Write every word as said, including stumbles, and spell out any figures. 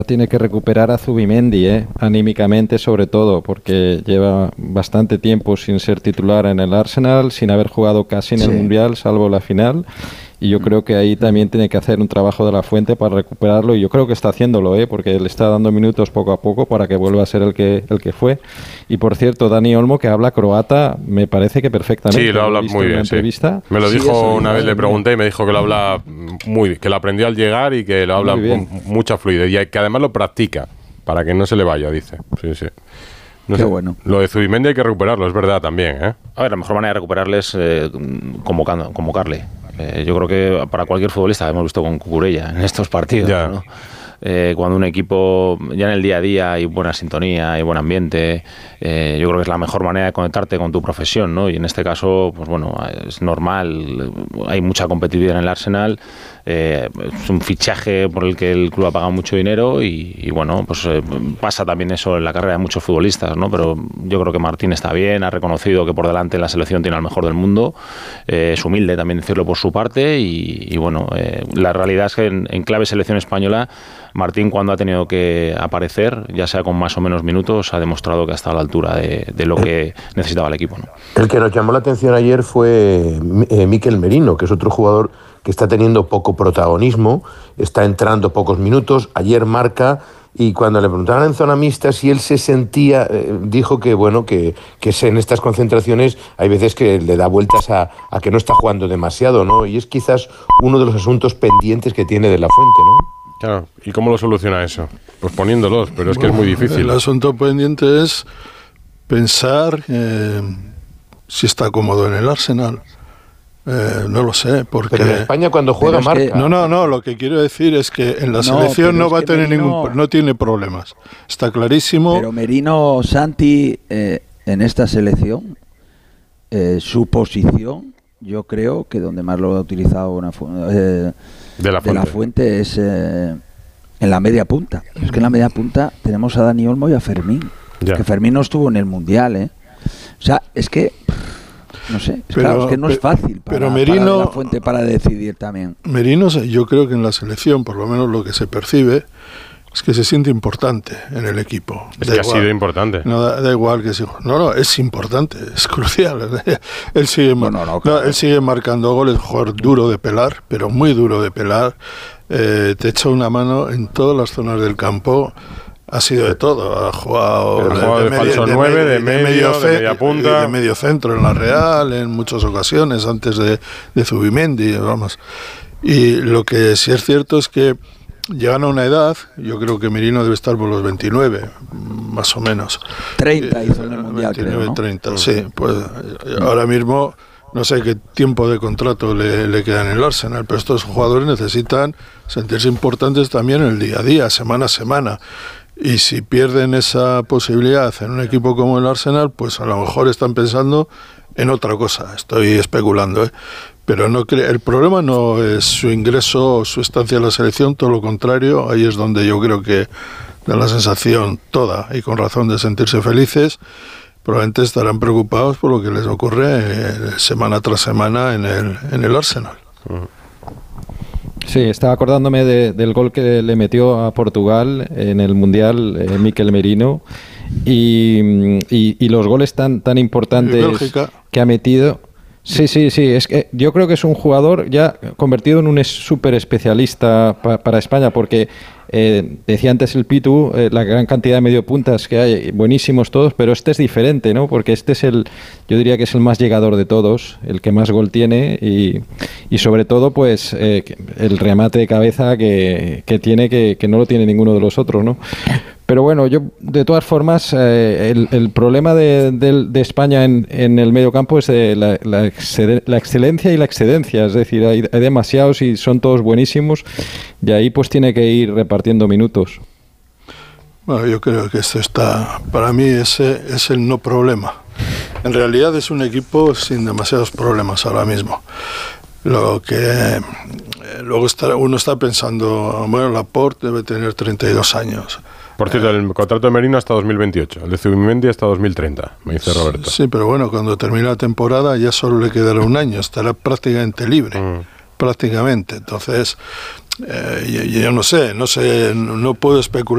Tiene que recuperar a Zubimendi, ¿eh? Anímicamente sobre todo, porque lleva bastante tiempo sin ser titular en el Arsenal, sin haber jugado casi en sí. el Mundial, salvo la final. Y yo creo que ahí también tiene que hacer un trabajo de la Fuente para recuperarlo, y yo creo que está haciéndolo, ¿eh? Porque le está dando minutos poco a poco para que vuelva a ser el que el que fue. Y por cierto, Dani Olmo, que habla croata, me parece que perfectamente. Sí, lo habla muy bien, sí. Me lo dijo sí, una vez, le pregunté y me dijo que lo habla muy bien, que lo aprendió al llegar y que lo habla con mucha fluidez y que además lo practica para que no se le vaya, dice. Sí, sí. No Qué sé. bueno. Lo de Zubimendi hay que recuperarlo, es verdad también, ¿eh? A ver, la mejor manera de recuperarle es eh, convocando, convocarle. Eh, yo creo que para cualquier futbolista, hemos visto con Cucurella en estos partidos, ya. ¿no? Eh, cuando un equipo ya en el día a día hay buena sintonía, hay buen ambiente, eh, yo creo que es la mejor manera de conectarte con tu profesión, ¿no? Y en este caso, pues bueno, es normal, hay mucha competitividad en el Arsenal, eh, es un fichaje por el que el club ha pagado mucho dinero y, y bueno, pues eh, pasa también eso en la carrera de muchos futbolistas, ¿no? Pero yo creo que Martín está bien, ha reconocido que por delante en la selección tiene al mejor del mundo, eh, es humilde también decirlo por su parte y, y bueno, eh, la realidad es que en, en clave selección española Martín, cuando ha tenido que aparecer, ya sea con más o menos minutos, ha demostrado que ha estado a la altura de, de lo que necesitaba el equipo, ¿no? El que nos llamó la atención ayer fue eh, Mikel Merino, que es otro jugador que está teniendo poco protagonismo, está entrando pocos minutos, ayer marca, y cuando le preguntaban en zona mixta si él se sentía, eh, dijo que bueno, que, que en estas concentraciones hay veces que le da vueltas a, a que no está jugando demasiado, ¿no? Y es quizás uno de los asuntos pendientes que tiene de la Fuente, ¿no? Claro, ¿y cómo lo soluciona eso? Pues poniéndolos, pero es que bueno, es muy difícil. El asunto pendiente es pensar eh, si está cómodo en el Arsenal. Eh, no lo sé, porque... Pero en España cuando juega es marca. Que, no, no, no, lo que quiero decir es que en la no, selección no va a tener Merino, ningún... No tiene problemas, está clarísimo. Pero Merino, Santi, eh, en esta selección, eh, su posición, yo creo que donde más lo ha utilizado una... Eh, De la Fuente, de la Fuente es eh, en la media punta. Es que en la media punta tenemos a Dani Olmo y a Fermín. Ya. Que Fermín no estuvo en el Mundial, ¿eh? O sea, es que no sé, es, pero, claro, es que no pero, es fácil para, pero Merino, para de la Fuente para decidir también. Merino, yo creo que en la selección, por lo menos lo que se percibe, es que se siente importante en el equipo. Es da que igual, ha sido importante. No, da, da igual que si... No, no, es importante, es crucial. Él sigue, no, no, no, claro. no, él sigue marcando goles, jugador duro de pelar, pero muy duro de pelar. Eh, te echa una mano en todas las zonas del campo. Ha sido de todo. Ha jugado, de, de, de, de falso nueve, de, de medio, de, medio fe, de media punta. De medio centro en la Real, en muchas ocasiones, antes de, de Zubimendi, vamos. Y lo que sí es cierto es que llegan a una edad, yo creo que Merino debe estar por los veintinueve, más o menos. treinta hizo en el Mundial, veintinueve, creo, ¿no? treinta, sí. Pues ahora mismo no sé qué tiempo de contrato le, le queda en el Arsenal, pero estos jugadores necesitan sentirse importantes también en el día a día, semana a semana. Y si pierden esa posibilidad en un equipo como el Arsenal, pues a lo mejor están pensando en otra cosa. Estoy especulando, ¿eh? Pero no cre- el problema no es su ingreso o su estancia en la selección, todo lo contrario. Ahí es donde yo creo que da la sensación toda, y con razón, de sentirse felices. Probablemente estarán preocupados por lo que les ocurre eh, semana tras semana en el, en el Arsenal. Sí, estaba acordándome de, del gol que le metió a Portugal en el Mundial, eh, Mikel Merino, y, y, y los goles tan, tan importantes que ha metido. Sí, sí, sí, es que yo creo que es un jugador ya convertido en un súper especialista pa, para España, porque eh, decía antes el Pitu, eh, la gran cantidad de mediopuntas que hay, buenísimos todos, pero este es diferente, ¿no? Porque este es el, yo diría que es el más llegador de todos, el que más gol tiene, y, y sobre todo, pues, eh, el remate de cabeza que, que tiene, que, que no lo tiene ninguno de los otros, ¿no? Pero bueno, yo de todas formas, eh, el, el problema de, de, de España en, en el mediocampo es eh, la, la, exceden, la excelencia y la excedencia, es decir, hay, hay demasiados y son todos buenísimos, y ahí pues tiene que ir repartiendo minutos. Bueno, yo creo que esto está, para mí ese es el no problema. En realidad es un equipo sin demasiados problemas ahora mismo. Lo que eh, luego está, uno está pensando, bueno, Laporte debe tener treinta y dos años. Por cierto, el contrato de Merino hasta dos mil veintiocho, el de Zubimendi hasta dos mil treinta, me dice Roberto. Sí, pero bueno, cuando termine la temporada ya solo le quedará un año, estará prácticamente libre, mm. prácticamente. Entonces, eh, yo, yo no sé, no sé, no puedo especular.